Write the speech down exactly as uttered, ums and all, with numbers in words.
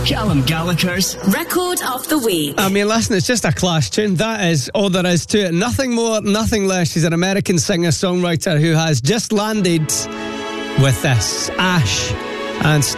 Callum Gallagher's Record of the Week. I mean, listen, it's just a class tune. That is all there is to it. Nothing more, nothing less. She's an American singer-songwriter who has just landed with this. Ash and